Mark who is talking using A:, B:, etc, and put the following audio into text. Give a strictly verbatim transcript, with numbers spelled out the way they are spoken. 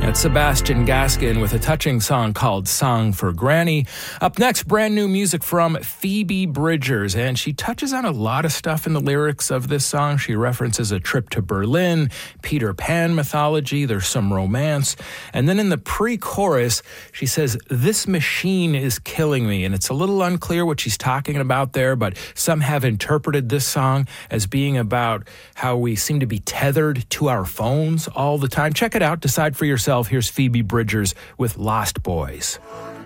A: That's Sebastian Gaskin with a touching song called Song for Granny. Up next, brand new music from Phoebe Bridgers, and she touches on a lot of stuff in the lyrics of this song. She references a trip to Berlin, Peter Pan mythology, there's some romance, and then in the pre-chorus, she says, "This machine is killing me," and it's a little unclear what she's talking about there, but some have interpreted this song as being about how we seem to be tethered to our phones all the time. Check it out, decide for yourself. Here's Phoebe Bridgers with Lost Boys.